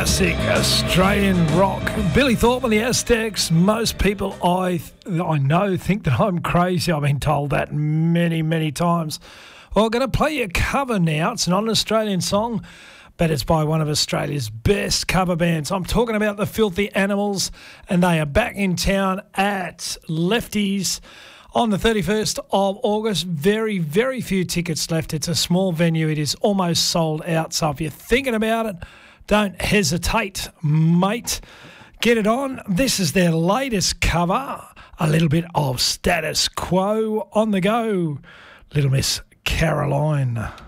classic Australian rock. Billy Thorpe and the Aztecs. Most people I know think that I'm crazy. I've been told that many, many times. Well, I'm going to play you a cover now. It's not an Australian song, but it's by one of Australia's best cover bands. I'm talking about the Filthy Animals, and they are back in town at Lefties on the 31st of August. Very, very few tickets left. It's a small venue. It is almost sold out. So if you're thinking about it, don't hesitate, mate. Get it on. This is their latest cover. A little bit of Status Quo on the go. Little Miss Caroline.